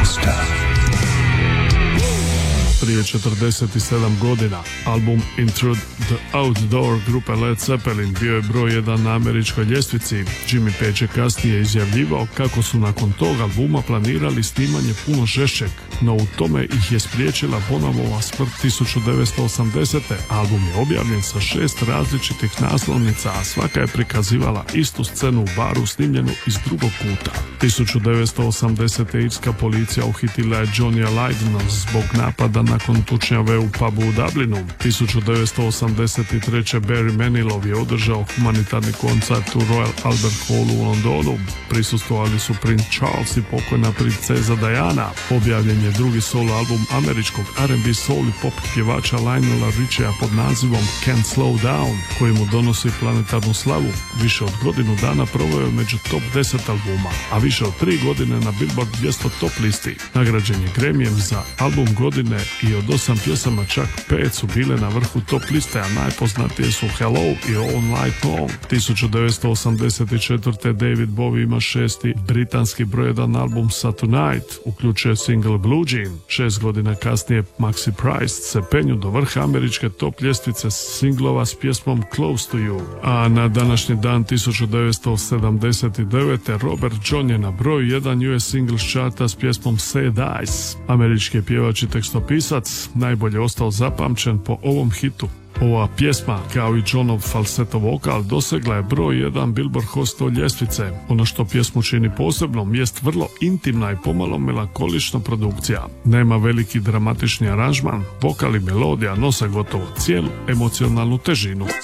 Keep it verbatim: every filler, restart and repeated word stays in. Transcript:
Master. Prije četrdeset sedam godina album Into the Outdoor grupe Led Zeppelin bio je broj jedan na američkoj ljestvici. Jimmy Page je kasnije izjavljivao kako su nakon tog albuma planirali snimanje puno žešćeg, no u tome ih je spriječila Bonhamova smrt tisuću devetsto osamdesete. Album je objavljen sa šest različitih naslovnica, a svaka je prikazivala istu scenu u baru snimljenu iz drugog kuta. tisuću devetsto osamdesete. irska policija uhitila je Johnnya Lydona zbog napada nakon tučnjave u pubu u Dublinu. tisuću devetsto osamdeset treće. Barry Manilow je održao humanitarni koncert u Royal Albert Hallu u Londonu. Prisustvovali su princ Charles i pokojna princeza Diana. Objavljen je drugi solo album američkog R and B soul i pop pjevača Lionela Richia pod nazivom Can't Slow Down, koji mu donosi planetarnu slavu. Više od godinu dana proveo je među top deset albuma, a više od tri godine na Billboard dvjesto top listi. Nagrađen je Grammyjem za album godine i od osam pjesama čak pet su bile na vrhu top liste, a najpoznatije su Hello i All Night Long. tisuću devetsto osamdeset četvrte. David Bowie ima šesti britanski broj jedan album Tonight, uključuje single Blue Jean. Šest godina kasnije Maxi Price se penju do vrha američke top ljestvice singlova s pjesmom Close to You. A na današnji dan tisuću devetsto sedamdeset devete. Robert John je na broju jedan U S Singles charta s pjesmom Sad Eyes. Američki pjevač i tekstopisac najbolje ostao zapamćen po ovom hitu. Ova pjesma, kao i Johnov falseto vokal, dosegla je broj jedan Billboard Hot sto ljestvice. Ono što pjesmu čini posebnom jest vrlo intimna i pomalo melankolična produkcija. Nema veliki dramatični aranžman, vokal i melodija nose gotovo cijelu emocionalnu težinu.